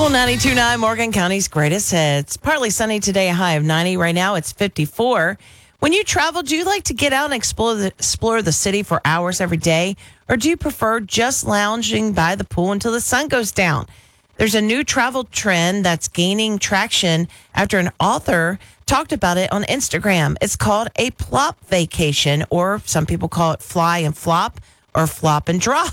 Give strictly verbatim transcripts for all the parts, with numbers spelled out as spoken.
Cool ninety-two point nine, Morgan County's greatest hits. Partly sunny today, a high of ninety. Right now, it's fifty-four. When you travel, do you like to get out and explore the, explore the city for hours every day? Or do you prefer just lounging by the pool until the sun goes down? There's a new travel trend that's gaining traction after an author talked about it on Instagram. It's called a plop vacation, or some people call it fly and flop or flop and drop.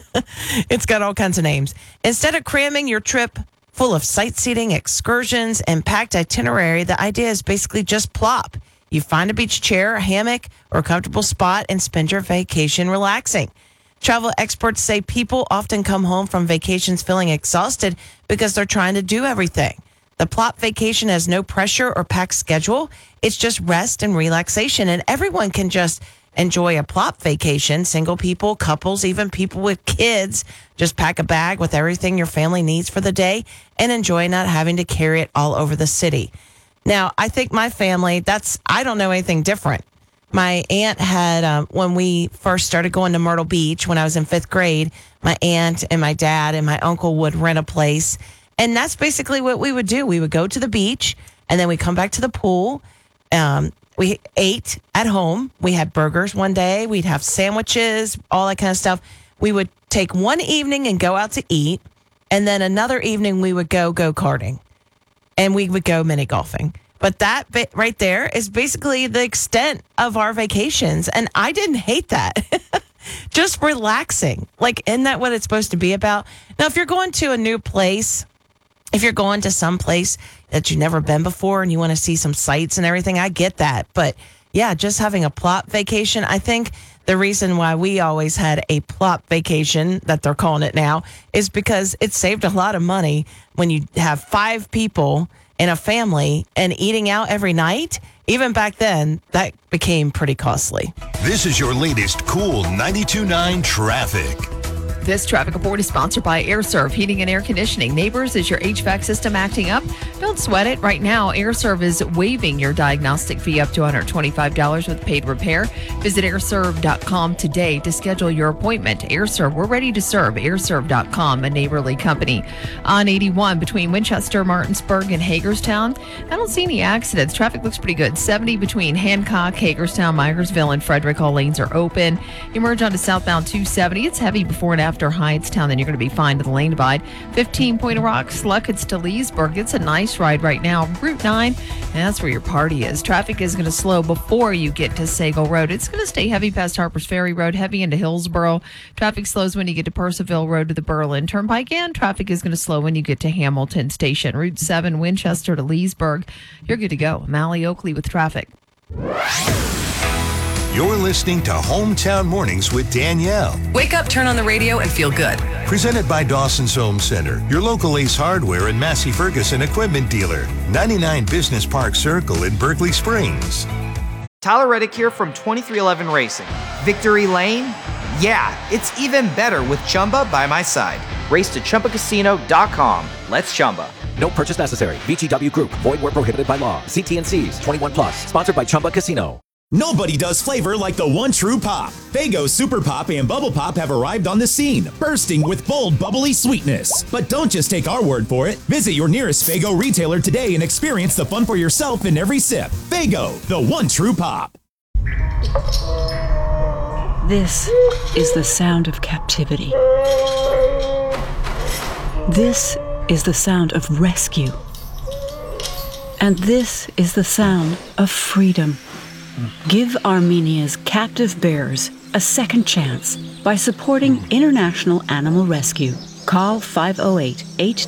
It's got all kinds of names. Instead of cramming your trip full of sightseeing, excursions, and packed itinerary, the idea is basically just plop. You find a beach chair, a hammock, or a comfortable spot and spend your vacation relaxing. Travel experts say people often come home from vacations feeling exhausted because they're trying to do everything. The plop vacation has no pressure or packed schedule. It's just rest and relaxation, and everyone can just enjoy a plop vacation. Single people, couples, even people with kids. Just pack a bag with everything your family needs for the day and enjoy not having to carry it all over the city. Now, I think my family, that's, I don't know anything different. My aunt had, um, when we first started going to Myrtle Beach when I was in fifth grade, my aunt and my dad and my uncle would rent a place. And that's basically what we would do. We would go to the beach and then we come back to the pool. Um, we ate at home. We had burgers one day. We'd have sandwiches, all that kind of stuff. We would take one evening and go out to eat. And then another evening we would go go-karting and we would go mini golfing. But that bit right there is basically the extent of our vacations. And I didn't hate that. Just relaxing. Like, isn't that what it's supposed to be about? Now, if you're going to a new place, if you're going to some place that you've never been before and you want to see some sights and everything, I get that. But yeah, just having a plop vacation, I think the reason why we always had a plop vacation, that they're calling it now, is because it saved a lot of money when you have five people in a family and eating out every night. Even back then, that became pretty costly. This is your latest Cool ninety-two point nine traffic. This traffic report is sponsored by AirServe Heating and Air Conditioning. Neighbors, is your H V A C system acting up? Don't sweat it. Right now, AirServe is waiving your diagnostic fee up to one hundred twenty-five dollars with paid repair. Visit air serve dot com today to schedule your appointment. AirServe, we're ready to serve. air serve dot com, a neighborly company. On eighty-one between Winchester, Martinsburg, and Hagerstown, I don't see any accidents. Traffic looks pretty good. seventy between Hancock, Hagerstown, Myersville, and Frederick. All lanes are open. You merge onto southbound two seventy. It's heavy before and after Hyattstown, then you're going to be fine to the lane divide. fifteen Point of Rocks, Luckett's to Leesburg. It's a nice ride right now. Route nine, and that's where your party is. Traffic is going to slow before you get to Sagal Road. It's going to stay heavy past Harpers Ferry Road, heavy into Hillsboro. Traffic slows when you get to Percival Road to the Berlin Turnpike, and traffic is going to slow when you get to Hamilton Station. Route seven, Winchester to Leesburg. You're good to go. Mally Oakley with traffic. You're listening to Hometown Mornings with Danielle. Wake up, turn on the radio, and feel good. Presented by Dawson's Home Center, your local Ace Hardware and Massey Ferguson equipment dealer. ninety-nine Business Park Circle in Berkeley Springs. Tyler Reddick here from twenty-three eleven Racing. Victory Lane? Yeah, it's even better with Chumba by my side. Race to Chumba Casino dot com. Let's Chumba. No purchase necessary. V G W Group. Void where prohibited by law. See T and C's. twenty-one plus. Sponsored by Chumba Casino. Nobody does flavor like the one true pop. Faygo Super Pop and Bubble Pop have arrived on the scene, bursting with bold, bubbly sweetness. But don't just take our word for it. Visit your nearest Faygo retailer today and experience the fun for yourself in every sip. Faygo, the one true pop. This is the sound of captivity. This is the sound of rescue. And this is the sound of freedom. Give Armenia's captive bears a second chance by supporting International Animal Rescue. Call five oh eight, eight